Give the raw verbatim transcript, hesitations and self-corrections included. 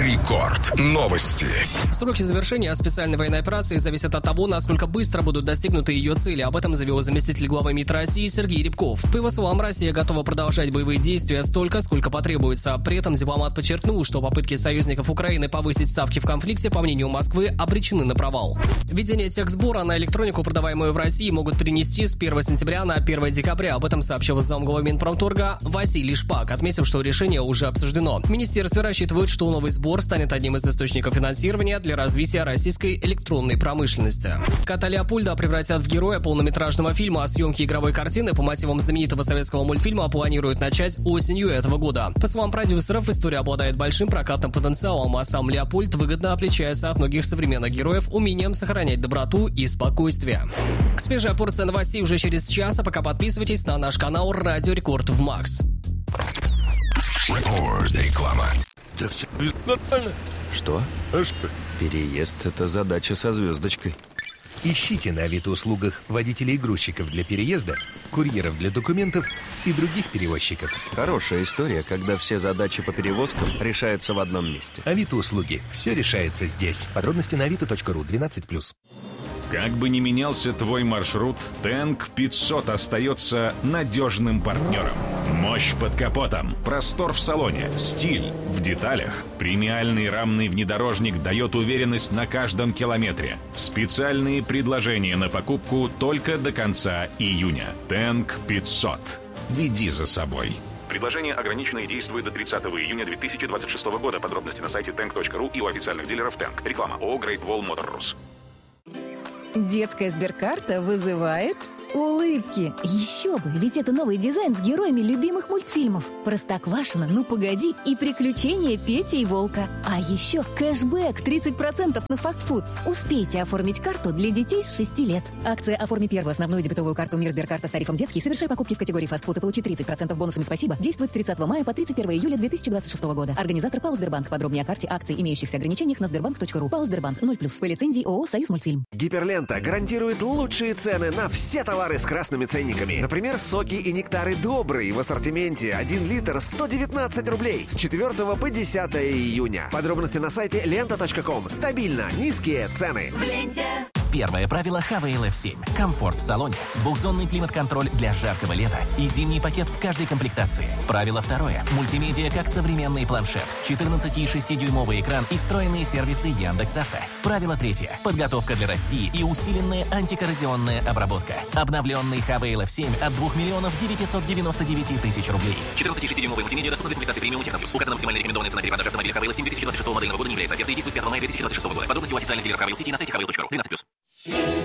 Рекорд. Новости. Сроки завершения специальной военной операции зависят от того, насколько быстро будут достигнуты ее цели. Об этом заявил заместитель главы МИД России Сергей Рябков. По его словам, Россия готова продолжать боевые действия столько, сколько потребуется. При этом дипломат подчеркнул, что попытки союзников Украины повысить ставки в конфликте, по мнению Москвы, обречены на провал. Введение техсбора на электронику, продаваемую в России, могут перенести с первого сентября на первое декабря. Об этом сообщил замглавы Минпромторга Василий Шпак, отметив, что решение уже обсуждено. В министерстве рассчитывают, что новый сбор станет одним из источников финансирования для развития российской электронной промышленности. Кота Леопольда превратят в героя полнометражного фильма, а съемки игровой картины по мотивам знаменитого советского мультфильма планируют начать осенью этого года. По словам продюсеров, история обладает большим прокатным потенциалом, а сам Леопольд выгодно отличается от многих современных героев умением сохранять доброту и спокойствие. Свежая порция новостей уже через час, а пока подписывайтесь на наш канал Радио Рекорд в Макс. Рекорд. Реклама. Да все нормально. Что? А что? Переезд — это задача со звездочкой. Ищите на Авито-услугах водителей и грузчиков для переезда, курьеров для документов и других перевозчиков. Хорошая история, когда все задачи по перевозкам решаются в одном месте. Авито-услуги. Все решается здесь. Подробности на авито точка ру. двенадцать плюс. Как бы ни менялся твой маршрут, Тэнк пятьсот остается надежным партнером. Мощь под капотом, простор в салоне, стиль в деталях. Премиальный рамный внедорожник дает уверенность на каждом километре. Специальные предложения на покупку только до конца июня. Тэнк пятьсот. Веди за собой. Предложение ограничено и действует до тридцатого июня две тысячи двадцать шестого года. Подробности на сайте тэнк точка ру и у официальных дилеров Тэнк. Реклама ООО Great Wall Motor Rus. Детская сберкарта вызывает улыбки. Еще бы, ведь это новый дизайн с героями любимых мультфильмов. Простоквашино, Ну погоди и Приключения Пети и Волка. А еще кэшбэк тридцать процентов на фастфуд. Успейте оформить карту для детей с шести лет. Акция «Оформи первую основную дебетовую карту Мир Сберкарта с тарифом детский. Совершай покупки в категории фастфуд и получи тридцать процентов бонусами «Спасибо». Действует с тридцатого мая по тридцать первого июля две тысячи двадцать шестого года. Организатор ПАО «Сбербанк». Подробнее о карте, акций, имеющихся ограничениях на сбербанк точка ру. ПАО «Сбербанк» ноль плюс. По лицензии ООО «Союз Мультфильм». Гиперлента гарантирует лучшие цены на все товары с красными ценниками. Например, соки и нектары «Добрый» в ассортименте один литр сто девятнадцать рублей с четвёртого по десятое июня. Подробности на сайте лента точка ком. Стабильно низкие цены. В ленте. Первое правило эйч ви эл эф семь. Комфорт в салоне, двухзонный климат-контроль для жаркого лета и зимний пакет в каждой комплектации. Правило второе. Мультимедиа как современный планшет, четырнадцати и шестидюймовый экран и встроенные сервисы Яндекс.Авто. Правило третье. Подготовка для России и усиленная антикоррозионная обработка. Обновленный эйч ви эл эф семь от двух миллионов девятисот девяноста девяти тысяч рублей. четырнадцати и шестидюймовый мультимедиа доступна для комплектации премиум Техно Плюс. Указана максимальная рекомендованная цена перепродажи автомобиля эйч ви эл эф семь две тысячи двадцать шестого модельного года не является офертой и действует с пятого мая две тысячи двадцать шестого года. Подробности у официальных дилеров эйч ви эл City на сайте эйч ви эл точка ру. тринадцать плюс.